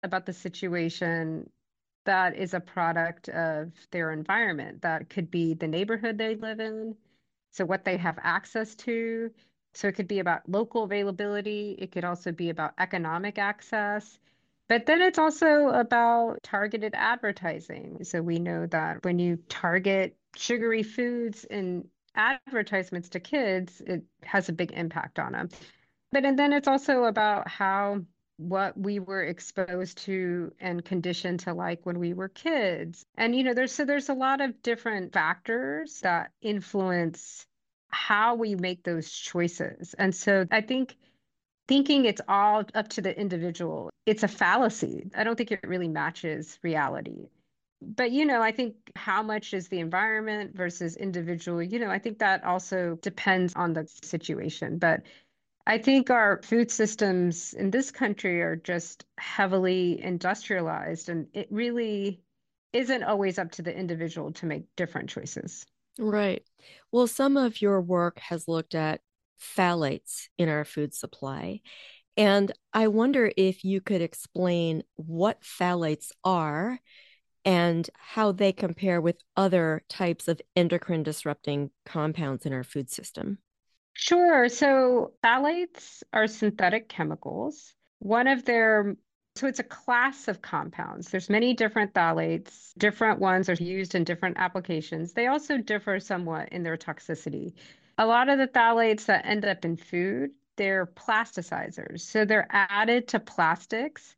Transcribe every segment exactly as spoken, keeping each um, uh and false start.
about the situation that is a product of their environment. That could be the neighborhood they live in, so what they have access to. So it could be about local availability. It could also be about economic access. But then it's also about targeted advertising. So we know that when you target sugary foods in advertisements to kids, it has a big impact on them. But and then it's also about how what we were exposed to and conditioned to like when we were kids. And you know, there's so there's a lot of different factors that influence how we make those choices. And so I think thinking it's all up to the individual, it's a fallacy. I don't think it really matches reality. But you know, I think how much is the environment versus individual, you know, I think that also depends on the situation. But I think our food systems in this country are just heavily industrialized, and it really isn't always up to the individual to make different choices. Right. Well, some of your work has looked at phthalates in our food supply. And I wonder if you could explain what phthalates are and how they compare with other types of endocrine disrupting compounds in our food system. Sure. So phthalates are synthetic chemicals. One of their, so it's a class of compounds. There's many different phthalates. Different ones are used in different applications. They also differ somewhat in their toxicity. A lot of the phthalates that end up in food, they're plasticizers. So they're added to plastics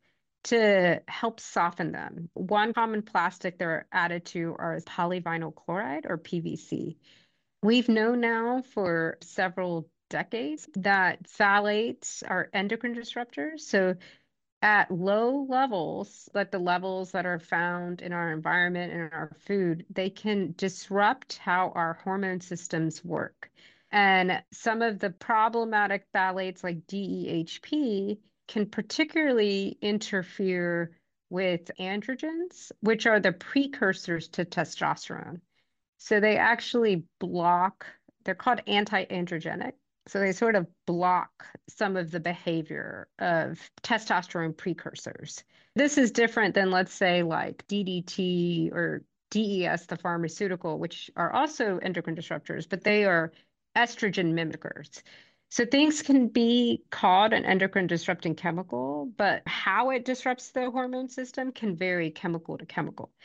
to help soften them. One common plastic they're added to are polyvinyl chloride or P V C. We've known now for several decades that phthalates are endocrine disruptors. So at low levels, like the levels that are found in our environment and in our food, they can disrupt how our hormone systems work. And some of the problematic phthalates like D E H P can particularly interfere with androgens, which are the precursors to testosterone. So they actually block, they're called anti-androgenic. So they sort of block some of the behavior of testosterone precursors. This is different than, let's say, like D D T or D E S, the pharmaceutical, which are also endocrine disruptors, but they are estrogen mimickers. So things can be called an endocrine disrupting chemical, but how it disrupts the hormone system can vary chemical to chemical.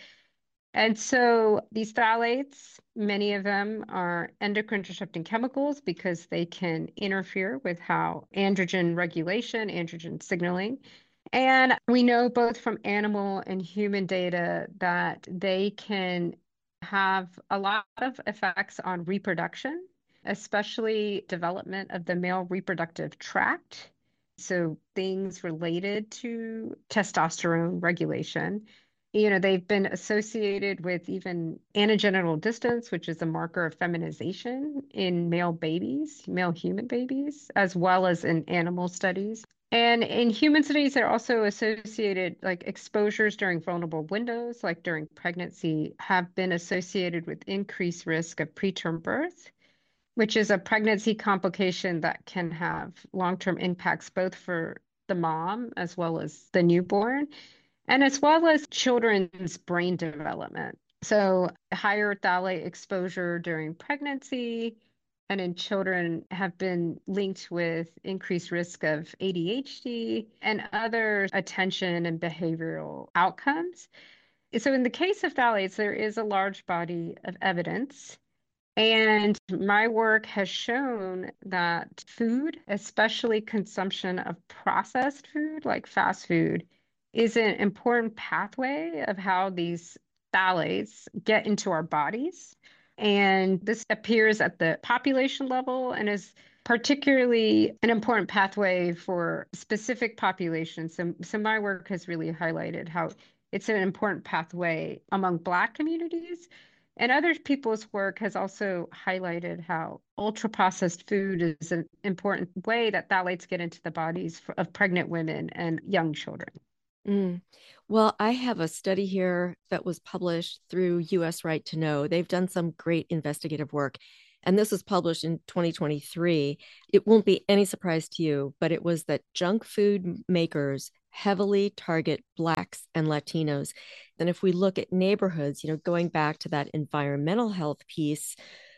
And so these phthalates, many of them are endocrine disrupting chemicals because they can interfere with how androgen regulation, androgen signaling. And we know both from animal and human data that they can have a lot of effects on reproduction, especially development of the male reproductive tract. So things related to testosterone regulation. You know, they've been associated with even anogenital distance, which is a marker of feminization in male babies, male human babies, as well as in animal studies. And in human studies, they're also associated, like exposures during vulnerable windows, like during pregnancy, have been associated with increased risk of preterm birth, which is a pregnancy complication that can have long-term impacts both for the mom as well as the newborn and as well as children's brain development. So, higher phthalate exposure during pregnancy and in children have been linked with increased risk of A D H D and other attention and behavioral outcomes. So, in the case of phthalates, there is a large body of evidence. And my work has shown that food, especially consumption of processed food like fast food, is an important pathway of how these phthalates get into our bodies. And this appears at the population level and is particularly an important pathway for specific populations. So, so my work has really highlighted how it's an important pathway among Black communities. And other people's work has also highlighted how ultra-processed food is an important way that phthalates get into the bodies for, of pregnant women and young children. Mm. Well, I have a study here that was published through U S Right to Know. They've done some great investigative work, and this was published in twenty twenty-three. It won't be any surprise to you, but it was that junk food makers heavily target Blacks and Latinos. And if we look at neighborhoods, you know, going back to that environmental health piece,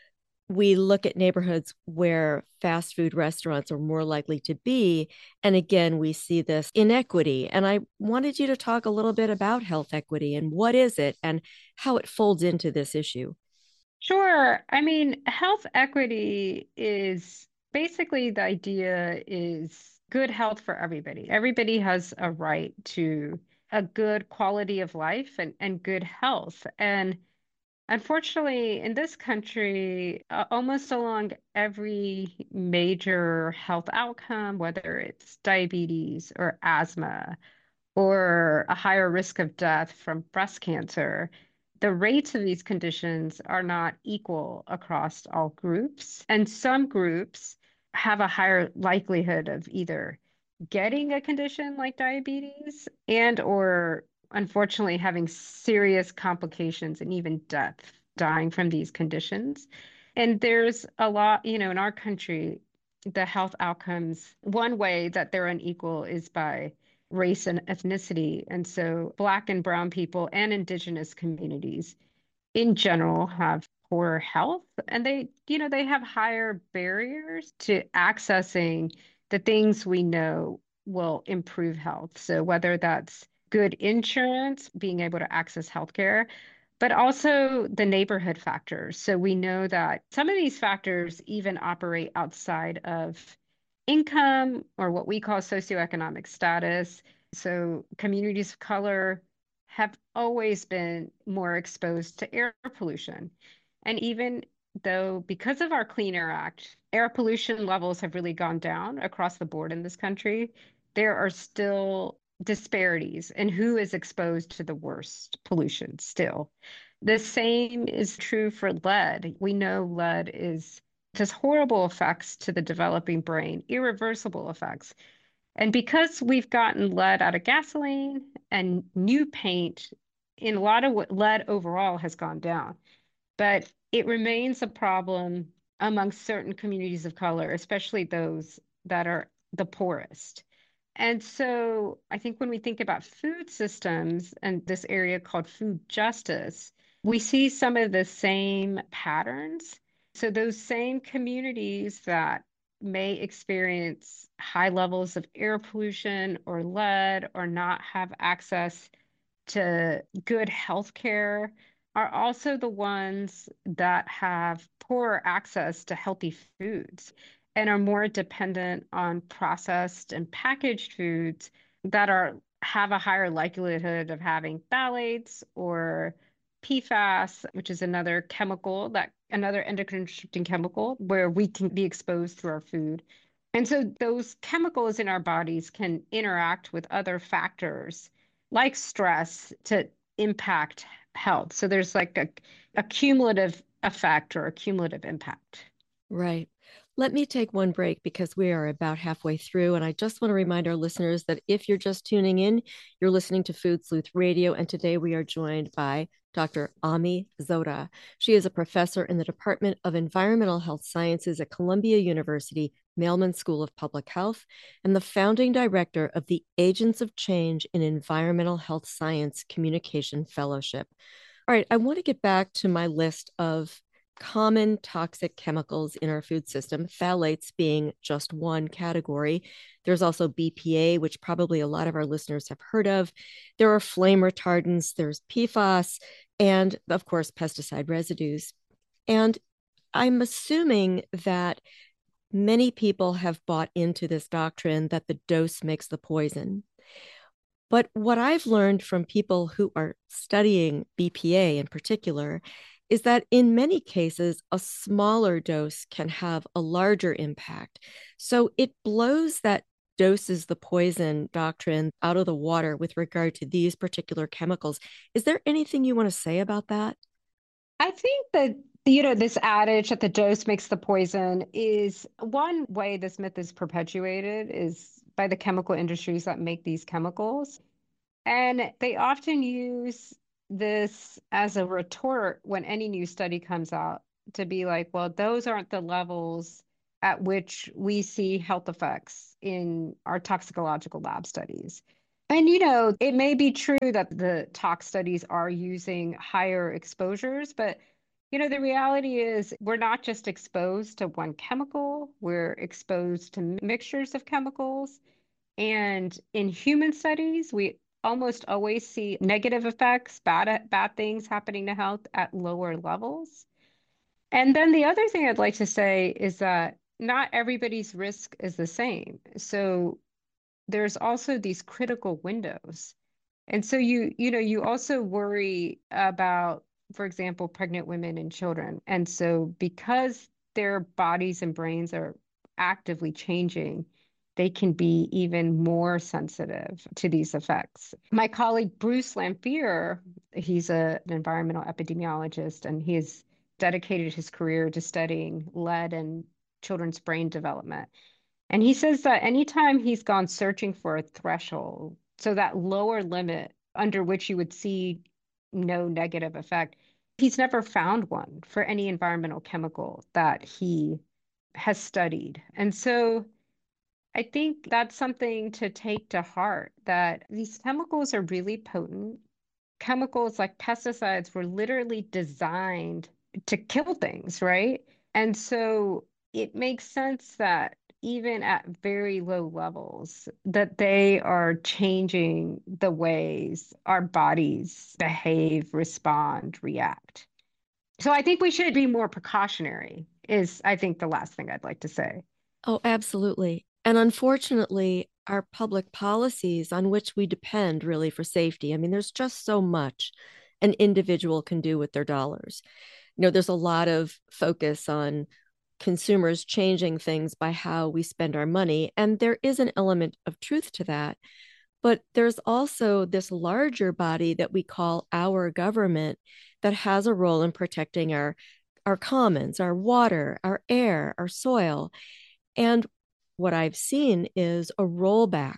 we look at neighborhoods where fast food restaurants are more likely to be. And again, we see this inequity. And I wanted you to talk a little bit about health equity and what is it and how it folds into this issue. Sure. I mean, health equity is basically the idea is good health for everybody. Everybody has a right to a good quality of life and, and good health. And unfortunately, in this country, uh, almost along every major health outcome, whether it's diabetes or asthma or a higher risk of death from breast cancer, the rates of these conditions are not equal across all groups. And some groups have a higher likelihood of either getting a condition like diabetes and or unfortunately having serious complications and even death, dying from these conditions. And there's a lot, you know, in our country, the health outcomes, one way that they're unequal is by race and ethnicity. And so Black and Brown people and Indigenous communities in general have poor health and they, you know, they have higher barriers to accessing the things we know will improve health. So whether that's good insurance, being able to access healthcare, but also the neighborhood factors. So we know that some of these factors even operate outside of income or what we call socioeconomic status. So communities of color have always been more exposed to air pollution. And even though, because of our Clean Air Act, air pollution levels have really gone down across the board in this country, there are still disparities in who is exposed to the worst pollution still. The same is true for lead. We know lead is has horrible effects to the developing brain, irreversible effects. And because we've gotten lead out of gasoline and new paint, in a lot of what lead overall has gone down, but it remains a problem among certain communities of color, especially those that are the poorest. And so I think when we think about food systems and this area called food justice, we see some of the same patterns. So those same communities that may experience high levels of air pollution or lead or not have access to good health care are also the ones that have poorer access to healthy foods and are more dependent on processed and packaged foods that are have a higher likelihood of having phthalates or P FAS, which is another chemical that another endocrine disrupting chemical where we can be exposed through our food. And so those chemicals in our bodies can interact with other factors like stress to impact health. So there's like a, a cumulative effect or a cumulative impact. Right. Let me take one break because we are about halfway through. And I just want to remind our listeners that if you're just tuning in, you're listening to Food Sleuth Radio. And today we are joined by Doctor Ami Zodda. She is a professor in the Department of Environmental Health Sciences at Columbia University Mailman School of Public Health and the founding director of the Agents of Change in Environmental Health Science Communication Fellowship. All right, I want to get back to my list of common toxic chemicals in our food system, phthalates being just one category. There's also B P A, which probably a lot of our listeners have heard of. There are flame retardants, there's P FAS, and of course, pesticide residues. And I'm assuming that many people have bought into this doctrine that the dose makes the poison. But what I've learned from people who are studying B P A in particular is that in many cases, a smaller dose can have a larger impact. So it blows that doses the poison doctrine out of the water with regard to these particular chemicals. Is there anything you want to say about that? I think that, you know, this adage that the dose makes the poison is one way this myth is perpetuated is by the chemical industries that make these chemicals. And they often use this as a retort when any new study comes out to be like, well, those aren't the levels at which we see health effects in our toxicological lab studies. And you know, it may be true that the tox studies are using higher exposures, but you know, the reality is we're not just exposed to one chemical, we're exposed to mixtures of chemicals. And in human studies, we almost always see negative effects, bad bad things happening to health at lower levels. And then the other thing I'd like to say is that not everybody's risk is the same. So there's also these critical windows. And so you, you know, you also worry about, for example, pregnant women and children. And so because their bodies and brains are actively changing, they can be even more sensitive to these effects. My colleague Bruce Lanphier, he's a, an environmental epidemiologist, and he has dedicated his career to studying lead and children's brain development. And he says that anytime he's gone searching for a threshold, so that lower limit under which you would see no negative effect, he's never found one for any environmental chemical that he has studied. And so I think that's something to take to heart, that these chemicals are really potent. Chemicals like pesticides were literally designed to kill things, right? And so it makes sense that even at very low levels, that they are changing the ways our bodies behave, respond, react. So I think we should be more precautionary, is I think the last thing I'd like to say. Oh, absolutely. And unfortunately, our public policies on which we depend really for safety. I mean, there's just so much an individual can do with their dollars. You know, there's a lot of focus on consumers changing things by how we spend our money. And there is an element of truth to that. But there's also this larger body that we call our government that has a role in protecting our, our commons, our water, our air, our soil. And what I've seen is a rollback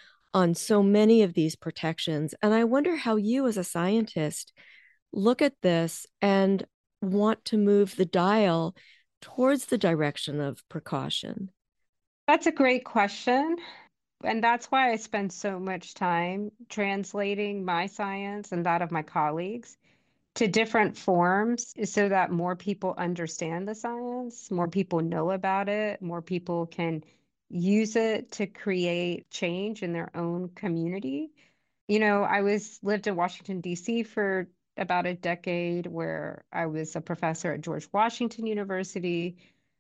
on so many of these protections. And I wonder how you, as a scientist, look at this and want to move the dial towards the direction of precaution. That's a great question. And that's why I spend so much time translating my science and that of my colleagues to different forms so that more people understand the science, more people know about it, more people can use it to create change in their own community. You know, I was lived in Washington, D C for about a decade, where I was a professor at George Washington University.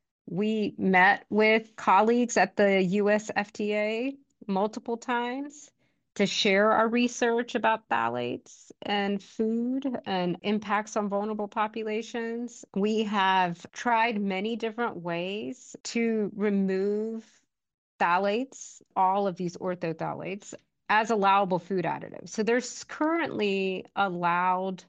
We met with colleagues at the U S F D A multiple times to share our research about phthalates and food and impacts on vulnerable populations. We have tried many different ways to remove phthalates, all of these orthophthalates, as allowable food additives. So there's currently allowed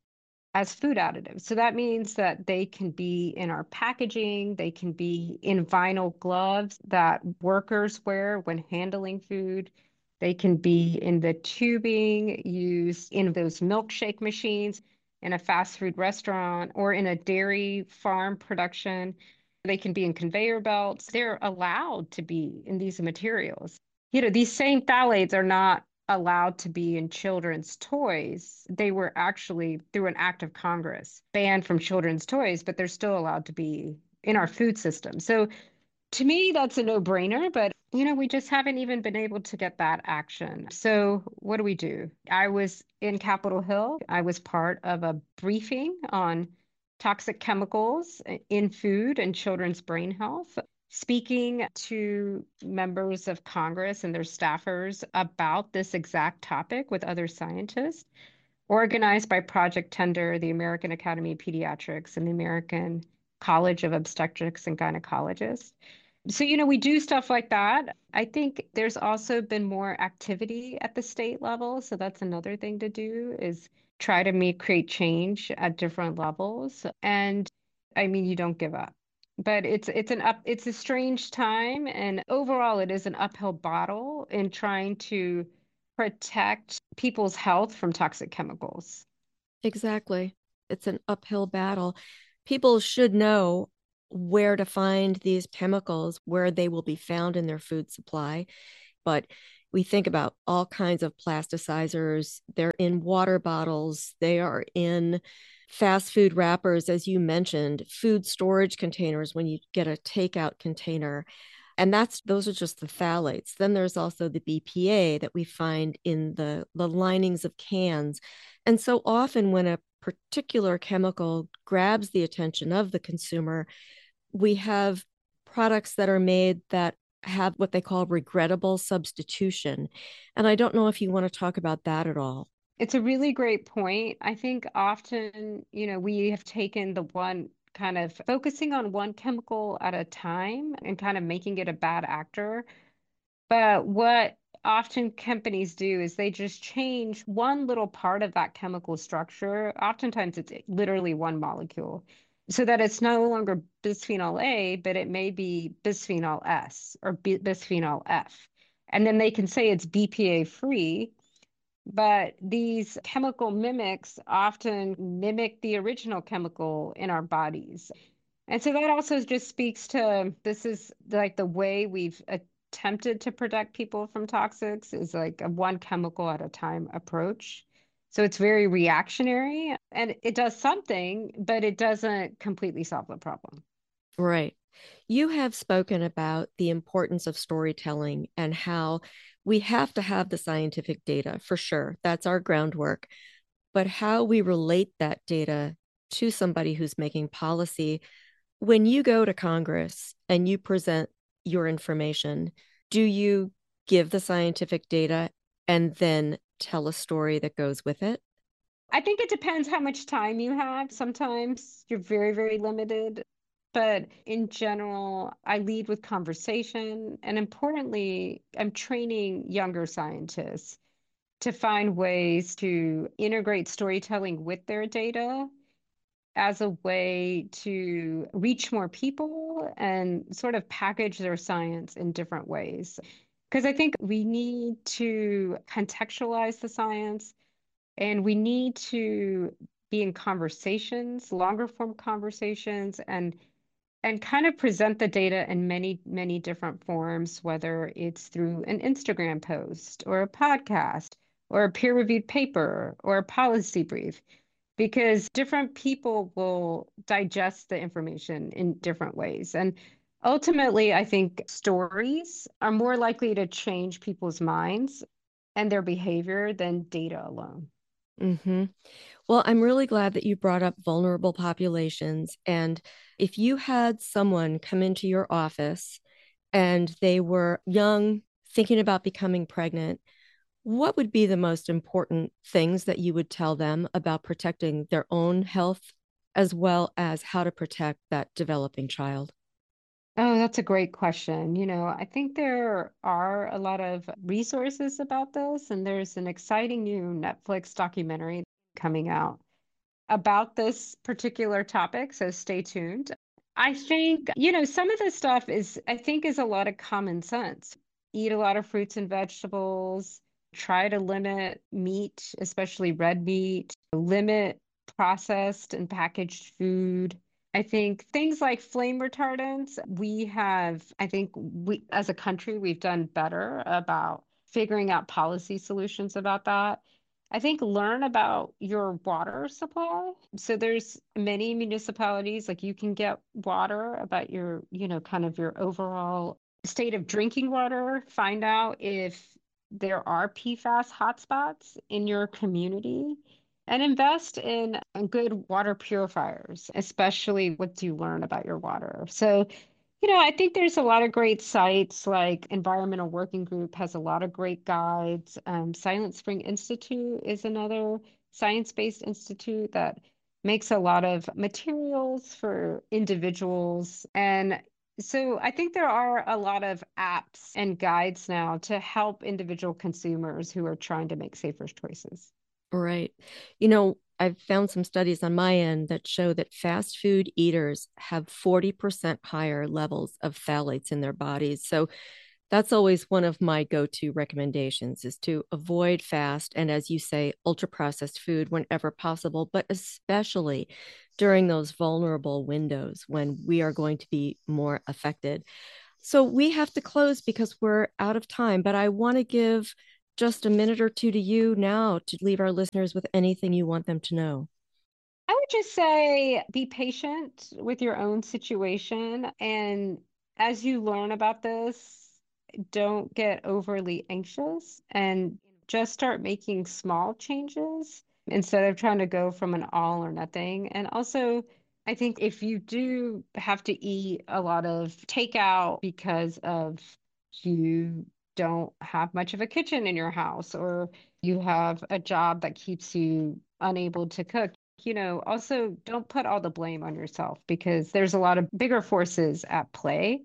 as food additives. So that means that they can be in our packaging, they can be in vinyl gloves that workers wear when handling food. They can be in the tubing used in those milkshake machines in a fast food restaurant or in a dairy farm production. They can be in conveyor belts. They're allowed to be in these materials. You know, these same phthalates are not allowed to be in children's toys. They were actually, through an act of Congress, banned from children's toys, but they're still allowed to be in our food system. So to me, that's a no-brainer, but you know, we just haven't even been able to get that action. So what do we do? I was in Capitol Hill. I was part of a briefing on toxic chemicals in food and children's brain health, speaking to members of Congress and their staffers about this exact topic with other scientists, organized by Project Tender, the American Academy of Pediatrics, and the American College of Obstetrics and Gynecologists. So, you know, we do stuff like that. I think there's also been more activity at the state level. So that's another thing to do, is try to make create change at different levels. And I mean, you don't give up. But it's it's an up it's a strange time, and overall it is an uphill battle in trying to protect people's health from toxic chemicals. Exactly. It's an uphill battle. People should know where to find these chemicals, where they will be found in their food supply. But We think about all kinds of plasticizers. They're in water bottles, they are in fast food wrappers, as you mentioned, food storage containers when you get a takeout container. And that's those are just the phthalates. Then there's also the B P A that we find in the, the linings of cans. And so often when a particular chemical grabs the attention of the consumer, we have products that are made that have what they call regrettable substitution. And I don't know if you want to talk about that at all. It's a really great point. I think often, you know, we have taken the one kind of focusing on one chemical at a time and kind of making it a bad actor. But what often companies do is they just change one little part of that chemical structure. Oftentimes it's literally one molecule. So that it's no longer bisphenol A, but it may be bisphenol S or bisphenol F. And then they can say it's B P A free, but these chemical mimics often mimic the original chemical in our bodies. And so that also just speaks to this is like the way we've attempted to protect people from toxics is like a one chemical at a time approach. So it's very reactionary and it does something, but it doesn't completely solve the problem. Right. You have spoken about the importance of storytelling and how we have to have the scientific data for sure. That's our groundwork. But how we relate that data to somebody who's making policy. When you go to Congress and you present your information, do you give the scientific data and then tell a story that goes with it? I think it depends how much time you have. Sometimes you're very, very limited. But in general, I lead with conversation. And importantly, I'm training younger scientists to find ways to integrate storytelling with their data as a way to reach more people and sort of package their science in different ways. Because I think we need to contextualize the science and we need to be in conversations, longer form conversations, and and kind of present the data in many, many different forms, whether it's through an Instagram post or a podcast or a peer-reviewed paper or a policy brief, because different people will digest the information in different ways. And ultimately, I think stories are more likely to change people's minds and their behavior than data alone. Mm-hmm. Well, I'm really glad that you brought up vulnerable populations. And if you had someone come into your office and they were young, thinking about becoming pregnant, what would be the most important things that you would tell them about protecting their own health as well as how to protect that developing child? Oh, that's a great question. You know, I think there are a lot of resources about this, and there's an exciting new Netflix documentary coming out about this particular topic, so stay tuned. I think, you know, some of this stuff is, I think, is a lot of common sense. Eat a lot of fruits and vegetables, try to limit meat, especially red meat, limit processed and packaged food. I think things like flame retardants, we have, I think we, as a country, we've done better about figuring out policy solutions about that. I think learn about your water supply. So there's many municipalities, like you can get water about your, you know, kind of your overall state of drinking water. Find out if there are P FAS hotspots in your community and invest in good water purifiers, especially what do you learn about your water. So you know, I think there's a lot of great sites like Environmental Working Group has a lot of great guides. Um, Silent Spring Institute is another science-based institute that makes a lot of materials for individuals. And so I think there are a lot of apps and guides now to help individual consumers who are trying to make safer choices. Right. You know, I've found some studies on my end that show that fast food eaters have forty percent higher levels of phthalates in their bodies. So that's always one of my go-to recommendations is to avoid fast and, as you say, ultra processed food whenever possible, but especially during those vulnerable windows when we are going to be more affected. So we have to close because we're out of time, but I want to give just a minute or two to you now to leave our listeners with anything you want them to know. I would just say be patient with your own situation. And as you learn about this, don't get overly anxious and just start making small changes instead of trying to go from an all or nothing. And also, I think if you do have to eat a lot of takeout because of you don't have much of a kitchen in your house or you have a job that keeps you unable to cook, you know, also don't put all the blame on yourself because there's a lot of bigger forces at play.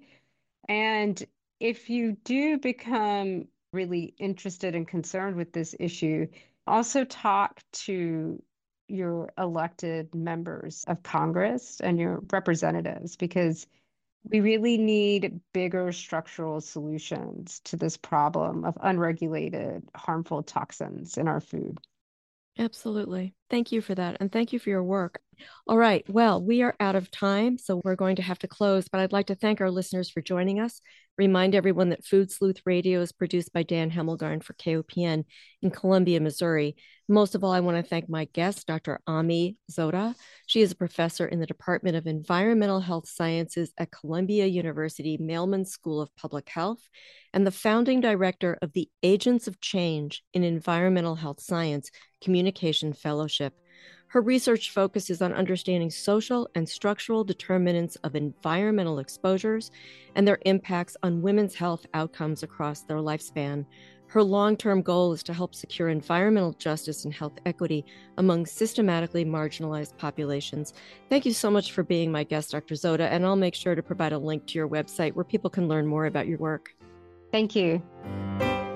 And if you do become really interested and concerned with this issue, also talk to your elected members of Congress and your representatives because we really need bigger structural solutions to this problem of unregulated harmful toxins in our food. Absolutely. Thank you for that. And thank you for your work. All right. Well, we are out of time, so we're going to have to close, but I'd like to thank our listeners for joining us. Remind everyone that Food Sleuth Radio is produced by Dan Hemmelgarn for K O P N in Columbia, Missouri. Most of all, I want to thank my guest, Doctor Ami Zota. She is a professor in the Department of Environmental Health Sciences at Columbia University Mailman School of Public Health and the founding director of the Agents of Change in Environmental Health Science Communication Fellowship. Her research focuses on understanding social and structural determinants of environmental exposures and their impacts on women's health outcomes across their lifespan. Her long-term goal is to help secure environmental justice and health equity among systematically marginalized populations. Thank you so much for being my guest, Doctor Zota, and I'll make sure to provide a link to your website where people can learn more about your work. Thank you.